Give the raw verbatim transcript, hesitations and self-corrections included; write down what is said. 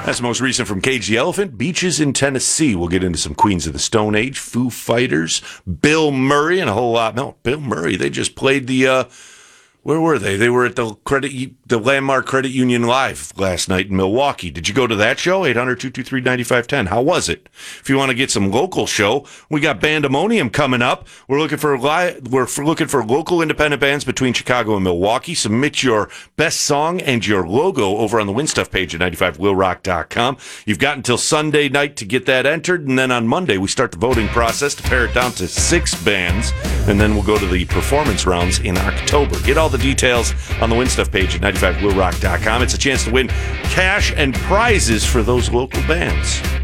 That's the most recent from Cage the Elephant. Beaches in Tennessee. We'll get into some Queens of the Stone Age, Foo Fighters, Bill Murray, and a whole lot. No, Bill Murray. They just played the. Uh, where were they? They were at the credit, the Landmark Credit Union Live last night in Milwaukee. Did you go to that show? eight hundred, two two three, nine five one zero. How was it? If you want to get some local show, we got Bandemonium coming up. We're looking for li- we're for looking for local independent bands between Chicago and Milwaukee. Submit your best song and your logo over on the Win Stuff page at ninety-five will rock dot com. You've got until Sunday night to get that entered, and then on Monday we start the voting process to pare it down to six bands, and then we'll go to the performance rounds in October. Get all the details on the Win Stuff page at ninety-five will rock dot com. It's a chance to win cash and prizes for those local bands.